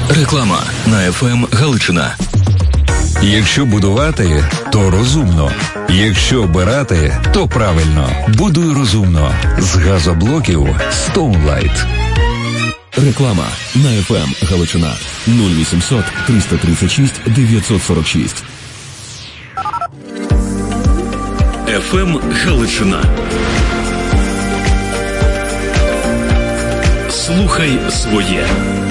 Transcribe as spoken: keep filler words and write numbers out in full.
Реклама на еф ем Галичина. Якщо будувати, то розумно. Якщо обирати, то правильно. Будуй розумно. З газоблоків Stoneline. Реклама на еф ем Галичина. нуль вісімсот триста тридцять шість дев'ятсот сорок шість. еф ем Галичина. Слухай своє.